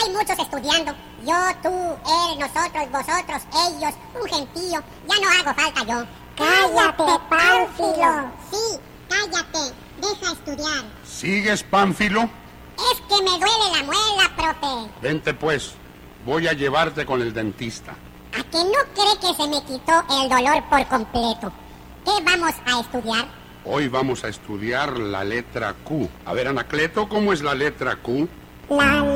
hay muchos estudiando. Yo, tú, él, nosotros, vosotros, ellos, un gentío. Ya no hago falta yo. ¡Cállate, Pánfilo! Sí, cállate. Deja estudiar. ¿Sigues, Pánfilo? Es que me duele la muela, profe. Vente pues, voy a llevarte con el dentista. ¿A que no cree que se me quitó el dolor por completo? ¿Qué vamos a estudiar? Hoy vamos a estudiar la letra Q. A ver, Anacleto, ¿cómo es la letra Q? La